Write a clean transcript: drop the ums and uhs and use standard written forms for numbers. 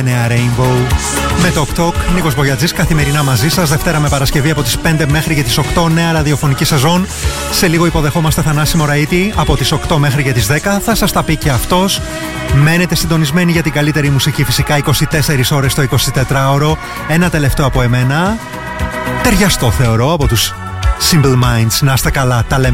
Νέα Rainbow με το TikTok. Νίκος Μπογιατζής καθημερινά μαζί σας, Δευτέρα με Παρασκευή από τις 5 μέχρι και τις 8, νέα ραδιοφωνική σεζόν. Σε λίγο υποδεχόμαστε Θανάση Μωραΐτη από τις 8 μέχρι και τις 10. Θα σας τα πει και αυτός. Μένετε συντονισμένοι για την καλύτερη μουσική, φυσικά 24 ώρες το 24ωρο. Ένα τελευταίο από εμένα, ταιριαστό θεωρώ, από τους Simple Minds. Να είστε καλά, τα λέμε.